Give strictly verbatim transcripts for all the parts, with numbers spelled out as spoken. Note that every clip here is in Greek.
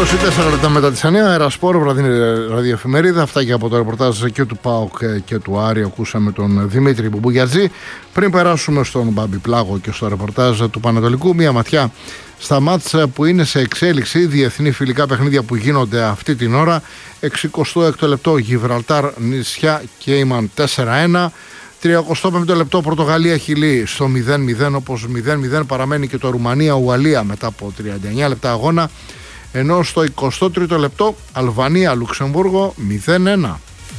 είκοσι τέσσερα λεπτά μετά τις εννιά, Αερασπόρ, βραδινή ραδιοεφημερίδα. Αυτά και από το ρεπορτάζ και του ΠΑΟΚ και του Άρη. Ακούσαμε τον Δημήτρη Μπουμπουγιατζή. Πριν περάσουμε στον Μπάμπη Πλάγο και στο ρεπορτάζ του Πανετολικού, μία ματιά στα μάτς που είναι σε εξέλιξη. Διεθνή φιλικά παιχνίδια που γίνονται αυτή την ώρα. εξηκοστό έκτο λεπτό Γιβραλτάρ νησιά Κέιμαν τέσσερα ένα. τριαντά πέμπτο λεπτό Πορτογαλία Χιλή στο μηδέν μηδέν, όπως μηδέν μηδέν παραμένει και το Ρουμανία Ουαλία μετά από τριάντα εννιά λεπτά αγώνα, ενώ στο εικοστό τρίτο λεπτό Αλβανία Λουξεμβούργο μηδέν ένα.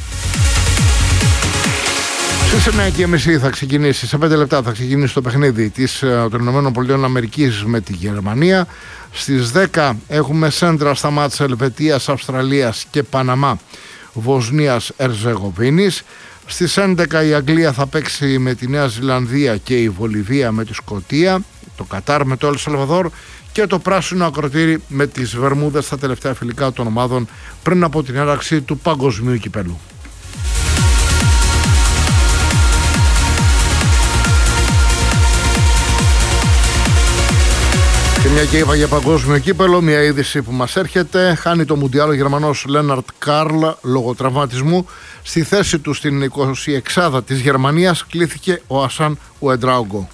Στις εννιά και μισή θα ξεκινήσει, σε πέντε λεπτά θα ξεκινήσει το παιχνίδι της, των Ηνωμένων Πολιτειών Αμερικής με τη Γερμανία. Στις δέκα έχουμε σέντρα στα μάτς Ελβετίας, Αυστραλίας και Παναμά Βοσνίας Ερζεγοβίνης. Στις έντεκα η Αγγλία θα παίξει με τη Νέα Ζηλανδία και η Βολιβία με τη Σκωτία, το Κατάρ με το Ελ Σαλβαδόρ και το πράσινο ακροτήρι με τις Βερμούδες στα τελευταία φιλικά των ομάδων πριν από την έναρξη του Παγκοσμίου Κυπέλλου. Και μια και είπα για παγκόσμιο κύπελο, μια είδηση που μας έρχεται. Χάνει το Μουντιάλ ο Γερμανός Λέναρτ Καρλ λόγω τραυματισμού. Στη θέση του στην εικοσιεξάδα της Γερμανίας κλήθηκε ο Ασάν Ουεντράουγκο.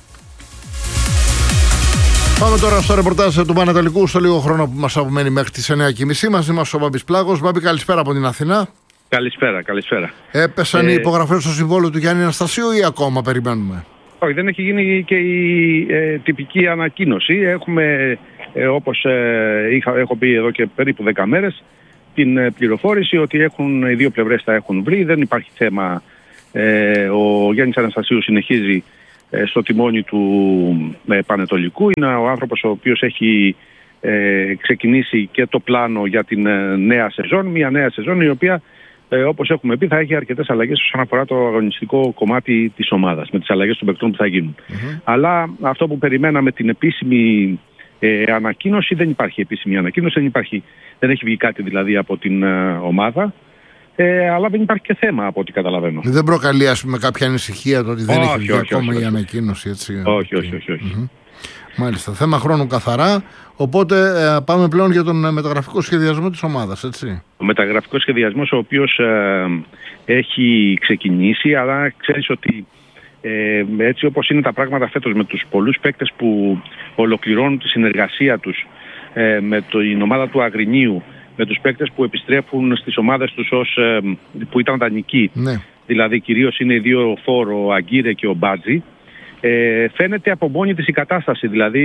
Πάμε τώρα στο ρεπορτάζ του Πανετολικού, στο λίγο χρόνο που μας απομένει μέχρι τις εννιά και μισή. Μαζί μας ο Μπάμπης Πλάγος. Μπάμπη, καλησπέρα από την Αθηνά. Καλησπέρα, καλησπέρα. Έπεσαν ε... οι υπογραφές στο συμβόλαιο του Γιάννη Αναστασίου ή ακόμα περιμένουμε? Όχι, δεν έχει γίνει και η ε, τυπική ανακοίνωση. Έχουμε, ε, όπως ε, είχα, έχω πει εδώ και περίπου δέκα μέρες, την ε, πληροφόρηση ότι έχουν, οι δύο πλευρές τα έχουν βρει. Δεν υπάρχει θέμα. Ε, ο Γιάννης Αναστασίου συνεχίζει ε, στο τιμόνι του ε, Πανετολικού. Είναι ο άνθρωπος ο οποίος έχει ε, ξεκινήσει και το πλάνο για την ε, νέα σεζόν. Μια νέα σεζόν η οποία, Ε, όπως έχουμε πει, θα έχει αρκετές αλλαγές όσον αφορά το αγωνιστικό κομμάτι της ομάδας, με τις αλλαγές των παικτών που θα γίνουν. Mm-hmm. Αλλά αυτό που περιμέναμε, την επίσημη ε, ανακοίνωση, δεν υπάρχει επίσημη ανακοίνωση, δεν, υπάρχει, δεν έχει βγει κάτι δηλαδή από την ε, ομάδα, ε, αλλά δεν υπάρχει και θέμα από ό,τι καταλαβαίνω. Δεν προκαλεί, ας πούμε, κάποια ανησυχία το ότι δεν όχι, έχει βγει όχι, ακόμα όχι, η όχι. ανακοίνωση, έτσι? Όχι, όχι, όχι. όχι. Mm-hmm. Μάλιστα, θέμα χρόνου καθαρά. Οπότε ε, πάμε πλέον για τον ε, μεταγραφικό σχεδιασμό της ομάδας, έτσι. Ο μεταγραφικός σχεδιασμός ο οποίος ε, έχει ξεκινήσει, αλλά ξέρεις ότι ε, έτσι όπως είναι τα πράγματα φέτος με τους πολλούς παίκτες που ολοκληρώνουν τη συνεργασία τους ε, με την ομάδα του Αγρινίου, με τους παίκτες που επιστρέφουν στις ομάδες τους ως, ε, που ήταν δανεικοί, ναι. Δηλαδή κυρίως είναι οι δύο φόρ, ο Αγκύρε και ο Μπάτζη. Ε, φαίνεται από μόνη της η κατάσταση, δηλαδή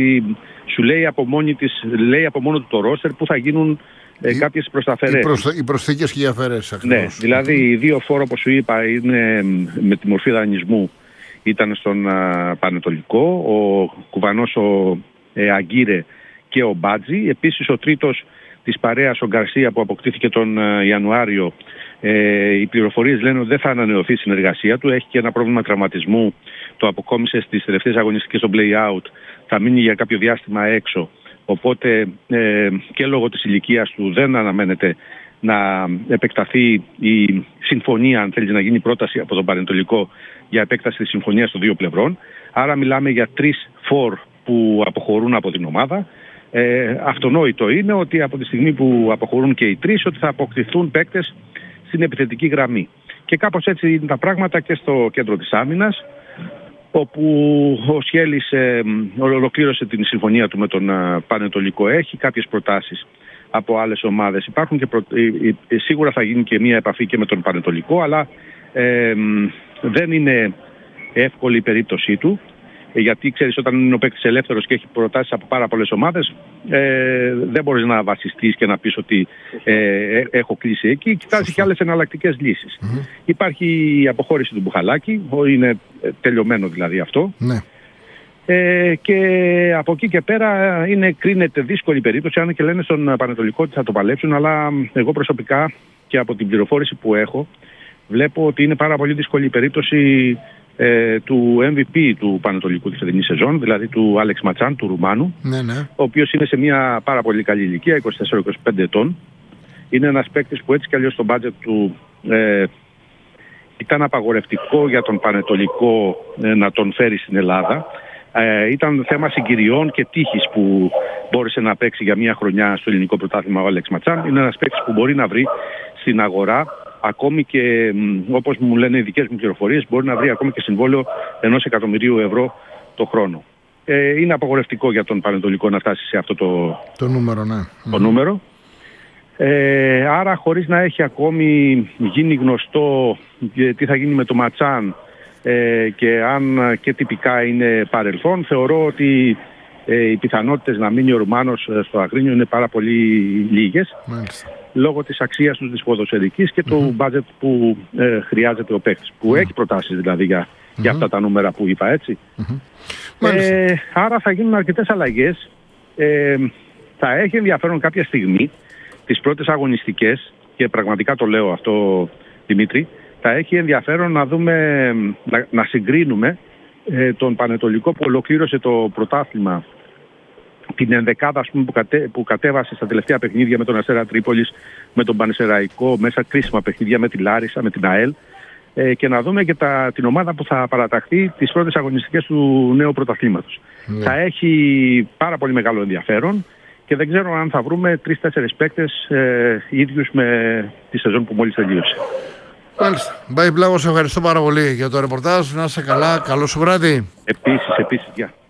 σου λέει από, μόνη της, λέει από μόνο του το ρόστερ που θα γίνουν ε, κάποιες προσταφερές. Οι, προσθ, οι προσθήκες και οι αφαιρέσεις ακριβώς. Ναι, δηλαδή οι δύο φόρο, όπως σου είπα, είναι με τη μορφή δανεισμού, ήταν στον α, Πανετολικό, ο Κουβανός ο ε, Αγκύρε και ο Μπάτζη. Επίσης ο τρίτος της παρέας, ο Γκαρσία, που αποκτήθηκε τον α, Ιανουάριο. Ε, οι πληροφορίες λένε ότι δεν θα ανανεωθεί η συνεργασία του, έχει και ένα πρόβλημα τραυματισμού, το αποκόμισε στις τελευταίες αγωνιστικές στο play-out, θα μείνει για κάποιο διάστημα έξω, οπότε ε, και λόγω της ηλικίας του δεν αναμένεται να επεκταθεί η συμφωνία, αν θέλει να γίνει πρόταση από τον Πανετολικό για επέκταση της συμφωνίας των δύο πλευρών. Άρα μιλάμε για τρεις φορ που αποχωρούν από την ομάδα. Ε, αυτονόητο είναι ότι από τη στιγμή που αποχωρούν και οι τρεις, ότι θα αποκτηθούν παίκτες στην επιθετική γραμμή. Και κάπως έτσι είναι τα πράγματα και στο κέντρο της άμυνας, όπου ο Σιέλης ε, ολοκλήρωσε την συμφωνία του με τον ε, Πανετολικό. Έχει κάποιες προτάσεις από άλλες ομάδες. Υπάρχουν και προ... ε, ε, σίγουρα θα γίνει και μία επαφή και με τον Πανετολικό, αλλά ε, δεν είναι εύκολη η περίπτωσή του. Γιατί ξέρεις, όταν είναι ο παίκτης ελεύθερος και έχει προτάσεις από πάρα πολλές ομάδες, ε, δεν μπορείς να βασιστείς και να πεις ότι ε, έχω κλείσει εκεί. Κοιτάζει και άλλες εναλλακτικές λύσεις. Mm-hmm. Υπάρχει η αποχώρηση του Μπουχαλάκη, είναι τελειωμένο δηλαδή αυτό. Ναι. Ε, και από εκεί και πέρα είναι, κρίνεται δύσκολη περίπτωση, αν και λένε στον Πανετολικό ότι θα το παλέψουν, αλλά εγώ προσωπικά και από την πληροφόρηση που έχω βλέπω ότι είναι πάρα πολύ δύσκολη η περίπτωση ε, του εμ βι πι του Πανετολικού της φετινής σεζόν, δηλαδή του Άλεξ Ματσάν, του Ρουμάνου, ναι, ναι. ο οποίος είναι σε μια πάρα πολύ καλή ηλικία, είκοσι τέσσερα είκοσι πέντε ετών. Είναι ένας παίκτης που έτσι κι αλλιώς το μπάτζετ του ε, ήταν απαγορευτικό για τον Πανετολικό ε, να τον φέρει στην Ελλάδα. Ε, ήταν θέμα συγκυριών και τύχης που μπόρεσε να παίξει για μια χρονιά στο ελληνικό πρωτάθλημα ο Άλεξ Ματσάν. Είναι ένας παίκτης που μπορεί να βρει στην αγορά, ακόμη και όπως μου λένε οι δικές μου πληροφορίες, μπορεί να βρει ακόμη και συμβόλαιο ενός εκατομμυρίου ευρώ το χρόνο. Ε, είναι απαγορευτικό για τον Πανετολικό να φτάσει σε αυτό το, το νούμερο. Ναι. Το mm. νούμερο. Ε, άρα, χωρίς να έχει ακόμη γίνει γνωστό τι θα γίνει με το Ματσάν ε, και αν και τυπικά είναι παρελθόν, θεωρώ ότι ε, οι πιθανότητες να μείνει ο Ρουμάνος στο Αγρίνιο είναι πάρα πολύ λίγες. Μάλιστα. Λόγω της αξίας του της ποδοσφαιρικής και mm-hmm. του μπάτζετ που ε, χρειάζεται ο παίκτης, που mm-hmm. έχει προτάσεις δηλαδή για, mm-hmm. για αυτά τα νούμερα που είπα, έτσι. Mm-hmm. Ε, άρα θα γίνουν αρκετές αλλαγές. Ε, θα έχει ενδιαφέρον κάποια στιγμή τις πρώτες αγωνιστικές, και πραγματικά το λέω αυτό, Δημήτρη, θα έχει ενδιαφέρον να δούμε, να, να συγκρίνουμε ε, τον Πανετολικό που ολοκλήρωσε το πρωτάθλημα, την ενδεκάδα ας πούμε, που, κατέ, που κατέβασε στα τελευταία παιχνίδια με τον Αστέρα Τρίπολης, με τον Πανσεραϊκό, μέσα κρίσιμα παιχνίδια με τη Λάρισα, με την ΑΕΛ, ε, και να δούμε και τα, την ομάδα που θα παραταχθεί τις πρώτες αγωνιστικές του νέου πρωταθλήματος. Yeah. Θα έχει πάρα πολύ μεγάλο ενδιαφέρον. Και δεν ξέρω αν θα βρούμε τρεις-τέσσερις παίκτες ε, ίδιους με τη σεζόν που μόλις τελείωσε. Μάλιστα. Μπάμπη Πλάγο, σε ευχαριστώ πάρα πολύ για το ρεπορτάζ. Να είσαι καλά. Καλό σου βράδυ. Επίσης, επίσης. Γεια.